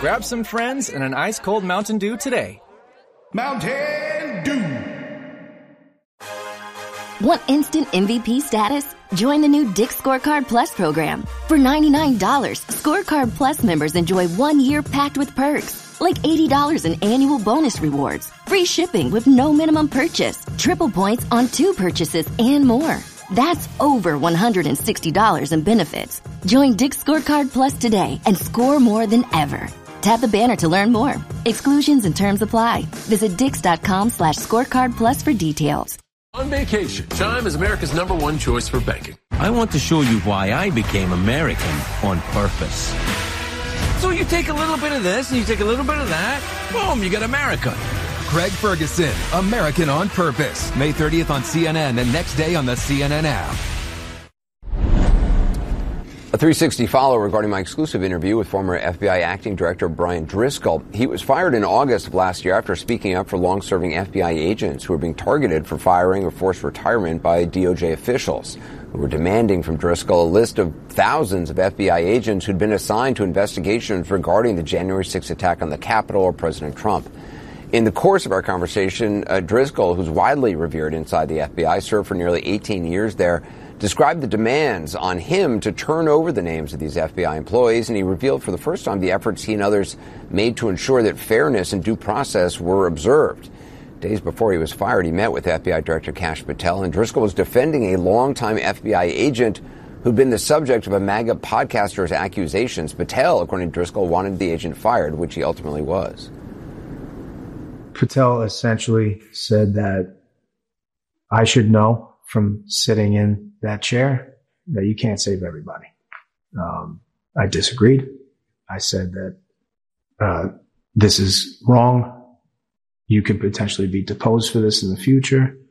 Grab some friends and an ice-cold Mountain Dew today. Mountain Dew. Want instant MVP status? Join the new Dick's Scorecard Plus program. For $99, Scorecard Plus members enjoy 1 year packed with perks, like $80 in annual bonus rewards, free shipping with no minimum purchase, triple points on 2 purchases, and more. That's over $160 in benefits. Join Dick's Scorecard Plus today and score more than ever. Tap the banner to learn more. Exclusions and terms apply. Visit dix.com/scorecard plus for details. On vacation, Chime is America's #1 choice for banking. I want to show you why I became American on purpose. So you take a little bit of this and you take a little bit of that. Boom, you get America. Craig Ferguson, American on Purpose. May 30th on CNN and next day on the CNN app. A 360 follow regarding my exclusive interview with former FBI Acting Director Brian Driscoll. He was fired in August of last year after speaking up for long-serving FBI agents who were being targeted for firing or forced retirement by DOJ officials who were demanding from Driscoll a list of thousands of FBI agents who'd been assigned to investigations regarding the January 6th attack on the Capitol or President Trump. In the course of our conversation, Driscoll, who's widely revered inside the FBI, served for nearly 18 years there, described the demands on him to turn over the names of these FBI employees, and he revealed for the first time the efforts he and others made to ensure that fairness and due process were observed. Days before he was fired, he met with FBI Director Kash Patel, and Driscoll was defending a longtime FBI agent who'd been the subject of a MAGA podcaster's accusations. Patel, according to Driscoll, wanted the agent fired, which he ultimately was. Patel essentially said that I should know from sitting in that chair that you can't save everybody. I disagreed. I said that this is wrong. You could potentially be deposed for this in the future.